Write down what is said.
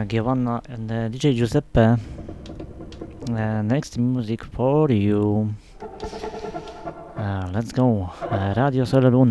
Giovanna and DJ Giuseppe. Next music for you. Let's go. Radio Sole Luna.